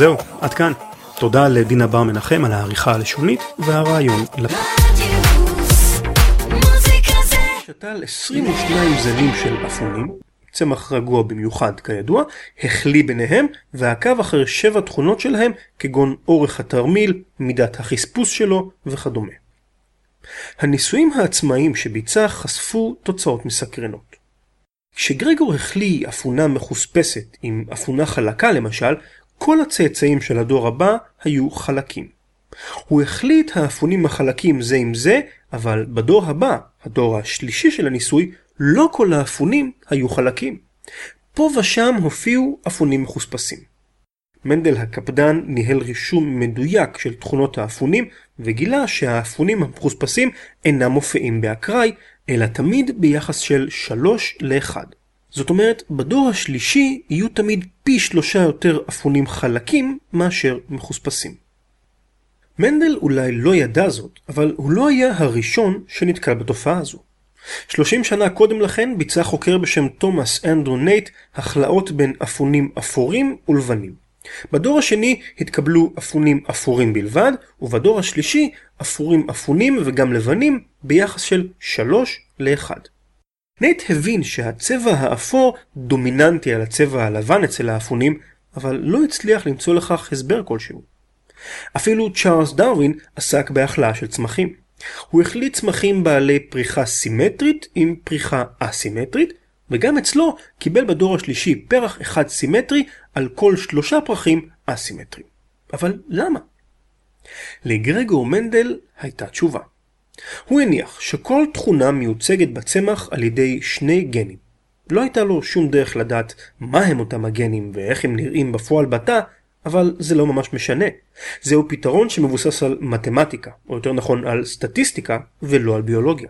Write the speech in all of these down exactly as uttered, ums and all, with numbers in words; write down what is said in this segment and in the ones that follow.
זהו, עד כאן. תודה לדינה בר מנחם על העריכה הלשונית והרעיון לפרק. שתל עשרים ושניים זנים של אפונים, צמח רגוע במיוחד כידוע, החליא ביניהם ועקב אחר שבע תכונות שלהם כגון אורך התרמיל, מידת החספוס שלו וכדומה. הניסויים העצמאיים שביצע חשפו תוצאות מסקרנות. כשגרגור החליא אפונה מחוספסת עם אפונה חלקה למשל, כל הצאצאים של הדור הבא היו חלקים. הוא החליא את האפונים החלקים זה עם זה, אבל בדור הבא, הדור השלישי של הניסוי, לא כל האפונים היו חלקים. פה ושם הופיעו אפונים מחוספסים. מנדל הקפדן ניהל רישום מדויק של תכונות האפונים, וגילה שהאפונים המחוספסים אינם מופיעים באקראי, אלא תמיד ביחס של שלוש לאחד. זאת אומרת, בדור השלישי יהיו תמיד פי שלושה יותר אפונים חלקים מאשר מחוספסים. מנדל אולי לא ידע זאת, אבל הוא לא היה הראשון שנתקל בתופעה הזו. שלושים שנה קודם לכן ביצע חוקר בשם תומאס אנדרו נייט החלאות בין אפונים אפורים ולבנים. בדור השני התקבלו אפונים אפורים בלבד, ובדור השלישי אפורים אפונים וגם לבנים ביחס של שלוש לאחד. נייט הבין שהצבע האפור דומיננטי על הצבע הלבן אצל האפונים, אבל לא הצליח למצוא לכך הסבר כלשהו. אפילו צ'ארלס דרווין עסק בהחלאה של צמחים. הוא החליא צמחים בעלי פריחה סימטרית עם פריחה אסימטרית, וגם אצלו קיבל בדור השלישי פרח אחד סימטרי על כל שלושה פרחים אסימטריים. אבל למה? לגרגור מנדל הייתה תשובה. הוא הניח שכל תכונה מיוצגת בצמח על ידי שני גנים. לא הייתה לו שום דרך לדעת מה הם אותם הגנים ואיך הם נראים בפועל בתא, אבל זה לא ממש משנה. זהו פתרון שמבוסס על מתמטיקה, או יותר נכון על סטטיסטיקה ולא על ביולוגיה.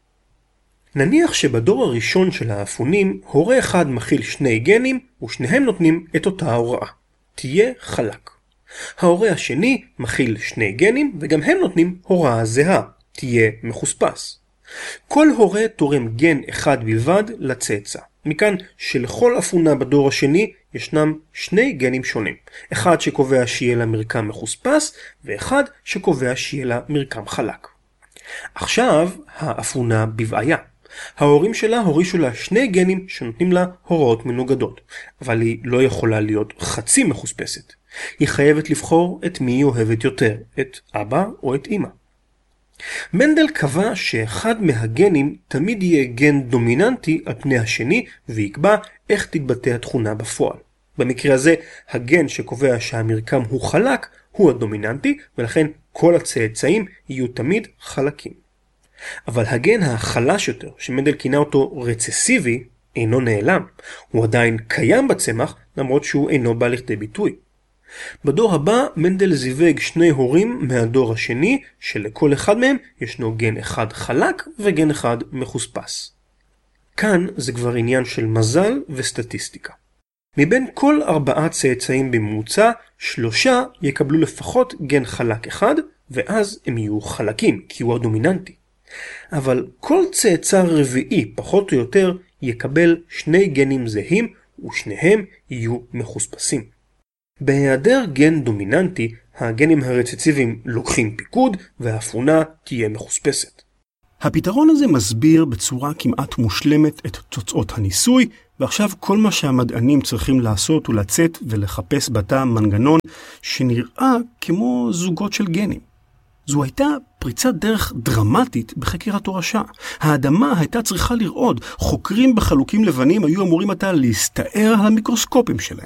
נניח שבדור הראשון של האפונים, הורה אחד מכיל שני גנים ושניהם נותנים את אותה הוראה. תהיה חלק. ההורה השני מכיל שני גנים וגם הם נותנים הוראה זהה. תהיה מחוספס. כל הורה תורם גן אחד בלבד לצאצא. מכאן שלכל אפונה בדור השני ישנם שני גנים שונים. אחד שקובע שיהיה לה מרקם מחוספס, ואחד שקובע שיהיה לה מרקם חלק. עכשיו האפונה בבעיה. ההורים שלה הורישו לה שני גנים שנותנים לה הוראות מנוגדות, אבל היא לא יכולה להיות חצי מחוספסת. היא חייבת לבחור את מי היא אוהבת יותר, את אבא או את אמא. מנדל קבע שאחד מהגנים תמיד יהיה גן דומיננטי על פני השני, ויקבע איך תתבטא התכונה בפועל. במקרה הזה, הגן שקובע שהמרקם הוא חלק הוא הדומיננטי, ולכן כל הצאצאים יהיו תמיד חלקים. אבל הגן החלש יותר, שמנדל כינה אותו רצסיבי, אינו נעלם. הוא עדיין קיים בצמח, למרות שהוא אינו בא לכדי ביטוי. בדור הבא מנדל זיווג שני הורים מהדור השני, שלכל אחד מהם ישנו גן אחד חלק וגן אחד מחוספס. כאן זה כבר עניין של מזל וסטטיסטיקה. מבין כל ארבעה צאצאים בממוצע, שלושה יקבלו לפחות גן חלק אחד, ואז הם יהיו חלקים, כי הוא הדומיננטי. אבל כל צאצא רביעי, פחות או יותר, יקבל שני גנים זהים, ושניהם יהיו מחוספסים. בהיעדר גן דומיננטי, הגנים הרצסיביים לוקחים פיקוד, והאפונה תהיה מחוספסת. הפתרון הזה מסביר בצורה כמעט מושלמת את תוצאות הניסוי, ועכשיו כל מה שהמדענים צריכים לעשות הוא לצאת ולחפש בתא מנגנון שנראה כמו זוגות של גנים. זו הייתה פריצת דרך דרמטית בחקר התורשה. האדמה הייתה צריכה לרעוד. חוקרים בחלוקים לבנים היו אמורים עתה להסתער על המיקרוסקופים שלהם.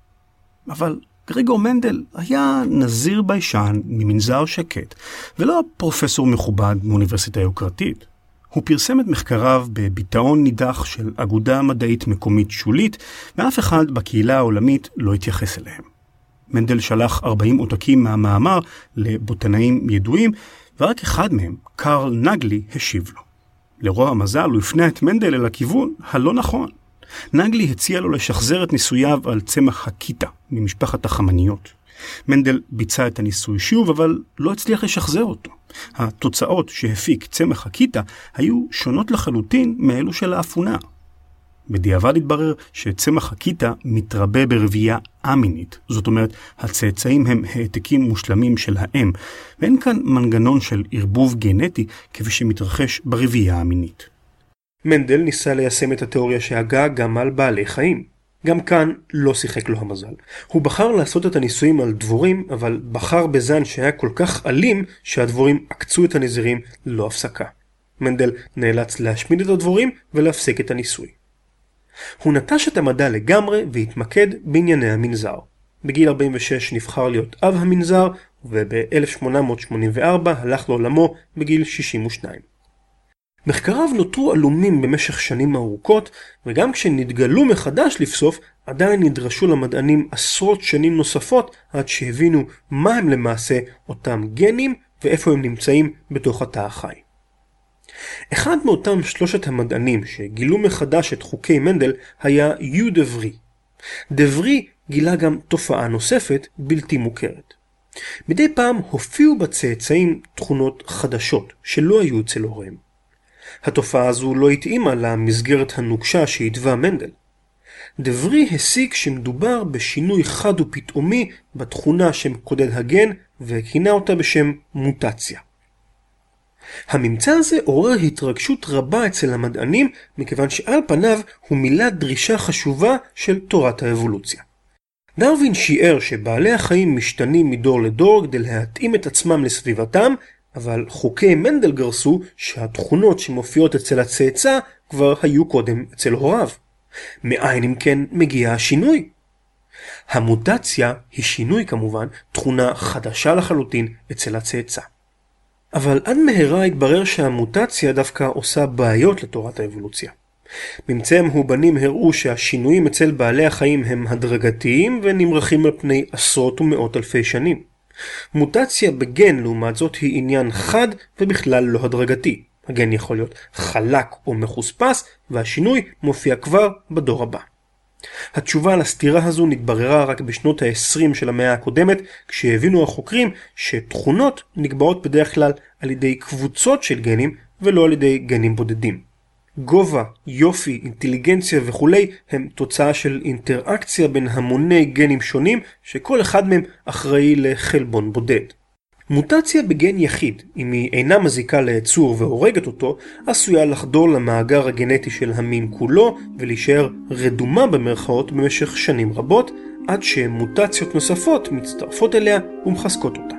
אבל גרגור מנדל היה נזיר ביישן ממנזר שקט, ולא פרופסור מכובד מאוניברסיטה יוקרתית. הוא פרסם את מחקריו בביטאון נידח של אגודה מדעית מקומית שולית, ואף אחד בקהילה העולמית לא התייחס אליהם. מנדל שלח ארבעים עותקים מהמאמר לבוטנאים ידועים, ורק אחד מהם, קרל נגלי, השיב לו. לרוע המזל הוא הפנה את מנדל אל הכיוון הלא נכון. נגלי הציע לו לשחזר את ניסוייו על צמח הקיטה ממשפחת החמניות. מנדל ביצע את הניסוי שוב, אבל לא הצליח לשחזר אותו. התוצאות שהפיק צמח הקיטה היו שונות לחלוטין מאלו של האפונה. בדיעבד התברר שצמח הקיטה מתרבה ברבייה א-מינית, זאת אומרת, הצאצאים הם העתקים מושלמים של האם, ואין כאן מנגנון של ערבוב גנטי כפי שמתרחש ברבייה המינית. מנדל ניסה ליישם את התיאוריה שהגה גם על בעלי חיים. גם כאן לא שיחק לו המזל. הוא בחר לעשות את הניסויים על דבורים, אבל בחר בזן שהיה כל כך אלים שהדבורים עקצו את הנזירים ללא הפסקה. מנדל נאלץ להשמיד את הדבורים ולהפסיק את הניסוי. הוא נטש את המדע לגמרי והתמקד בענייני המנזר. בגיל ארבעים ושש נבחר להיות אב המנזר, וב-אלף שמונה מאות שמונים וארבע הלך לעולמו בגיל שישים ושתיים. מחקריו נותרו עלומים במשך שנים ארוכות, וגם כשנתגלו מחדש לבסוף, עדיין נדרשו למדענים עשרות שנים נוספות עד שהבינו מה הם למעשה אותם גנים ואיפה הם נמצאים בתוך התא החי. אחד מאותם שלושת המדענים שגילו מחדש את חוקי מנדל היה יו דה ורי. דה ורי גילה גם תופעה נוספת בלתי מוכרת. מדי פעם הופיעו בצאצאים תכונות חדשות שלא היו אצל הוריהם. התופעה הזו לא התאימה למסגרת הנוקשה שהתווה מנדל. דה ורי הסיק שמדובר בשינוי חד ופתאומי בתכונה שמקודד הגן וכינה אותה בשם מוטציה. הממצא הזה עורר התרגשות רבה אצל המדענים מכיוון שעל פניו הוא מילא דרישה חשובה של תורת האבולוציה. דרווין שיער שבעלי החיים משתנים מדור לדור כדי להתאים את עצמם לסביבתם, אבל חוקי מנדל גרסו שהתכונות שמופיעות אצל הצאצא כבר היו קודם אצל הוריו. מאין אם כן מגיע השינוי? המוטציה היא שינוי כמובן, תכונה חדשה לחלוטין אצל הצאצא. אבל עד מהרה התברר שהמוטציה דווקא עושה בעיות לתורת האבולוציה. ממצאי המהובנים הראו שהשינויים אצל בעלי החיים הם הדרגתיים ונמרחים על פני עשרות ומאות אלפי שנים. מוטציה בגן לעומת זאת היא עניין חד ובכלל לא הדרגתי. הגן יכול להיות חלק או מחוספס והשינוי מופיע כבר בדור הבא. התשובה לסתירה הזו נתבררה רק בשנות ה-עשרים של המאה הקודמת, כשהבינו החוקרים שתכונות נקבעות בדרך כלל על ידי קבוצות של גנים ולא על ידי גנים בודדים. גובה, יופי, אינטליגנציה וכו' הם תוצאה של אינטראקציה בין המוני גנים שונים שכל אחד מהם אחראי לחלבון בודד. מוטציה בגן יחיד, אם היא אינה מזיקה ליצור והורגת אותו, עשויה לחדור למאגר הגנטי של המין כולו ולהישאר רדומה במרכאות במשך שנים רבות, עד שמוטציות נוספות מצטרפות אליה ומחזקות אותה.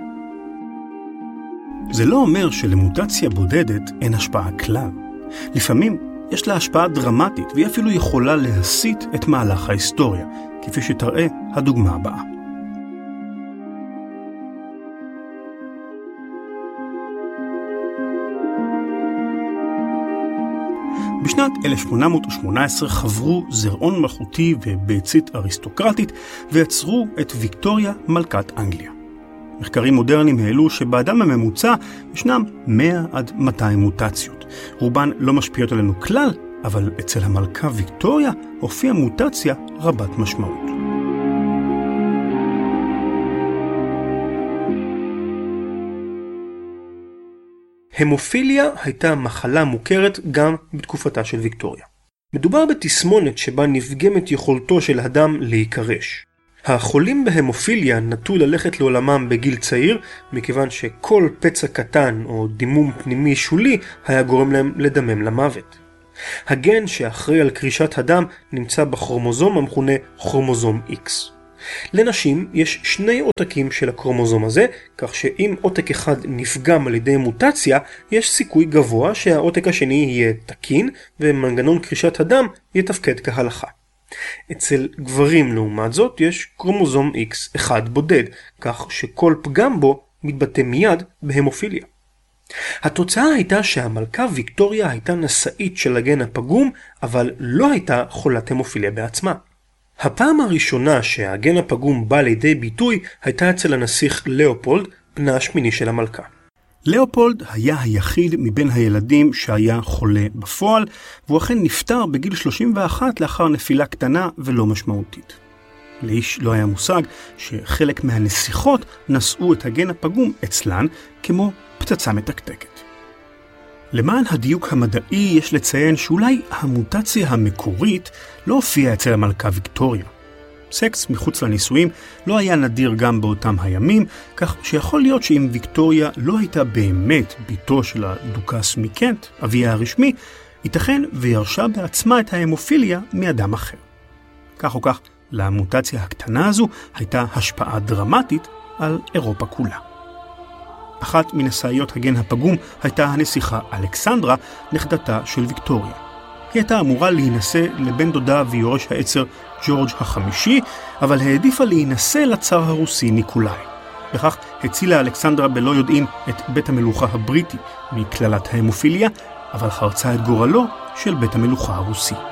זה לא אומר שלמוטציה בודדת אין השפעה כלל. לפעמים יש לה השפעה דרמטית והיא אפילו יכולה להסיט את מהלך ההיסטוריה, כפי שתראה הדוגמה הבאה. בשנת אלף שמונה מאות שמונה עשרה חברו זרעון מלכותי וביצית אריסטוקרטית ויצרו את ויקטוריה מלכת אנגליה. מחקרים מודרניים העלו שבאדם הממוצע ישנם מאה עד מאתיים מוטציות. רובן לא משפיעות עלינו כלל, אבל אצל המלכה ויקטוריה הופיעה מוטציה רבת משמעות. המופיליה הייתה מחלה מוכרת גם בתקופתה של ויקטוריה. מדובר בתסמונת שבה נפגמת יכולתו של אדם להיקרש. החולים בהמופיליה נטו ללכת לעולמם בגיל צעיר, מכיוון שכל פצע קטן או דימום פנימי שולי היה גורם להם לדמם למוות. הגן שאחראי על קרישת הדם נמצא בכרומוזום המכונה כרומוזום X. לנשים יש שני עותקים של הקרומוזום הזה, כך שאם עותק אחד נפגם על ידי מוטציה, יש סיכוי גבוה שהעותק השני יהיה תקין ומנגנון קרישת הדם יתפקד כהלכה. אצל גברים לעומת זאת יש קרומוזום X אחד בודד, כך שכל פגם בו מתבטא מיד בהמופיליה. התוצאה הייתה שהמלכה ויקטוריה הייתה נשאית של הגן הפגום, אבל לא הייתה חולת המופיליה בעצמה. הפעם הראשונה שהגן הפגום בא לידי ביטוי הייתה אצל הנסיך לאופולד, בנה השמיני של המלכה. לאופולד היה היחיד מבין הילדים שהיה חולה בפועל, והוא אכן נפטר בגיל שלושים ואחת לאחר נפילה קטנה ולא משמעותית. לאיש לא היה מושג שחלק מהנסיכות נשאו את הגן הפגום אצלן כמו פצצה מתקתקת. למען הדיוק המדעי יש לציין שאולי המוטציה המקורית לא הופיעה אצל המלכה ויקטוריה. סקס מחוץ לנישואים לא היה נדיר גם באותם הימים, כך שיכול להיות שאם ויקטוריה לא הייתה באמת ביתו של הדוכס מקנט, אביה הרשמי, ייתכן וירשה בעצמה את ההמופיליה מאדם אחר. כך או כך, למוטציה הקטנה הזו הייתה השפעה דרמטית על אירופה כולה. אחת מנשאיות הגן הפגום הייתה הנסיכה אלכסנדרה, נכדתה של ויקטוריה. היא הייתה אמורה להינשא לבן דודה ויורש העצר ג'ורג' החמישי, אבל העדיפה להינשא לצר הרוסי ניקולאי. בכך הצילה אלכסנדרה בלא יודעין את בית המלוכה הבריטי מכללת ההמופיליה, אבל חרצה את גורלו של בית המלוכה הרוסי.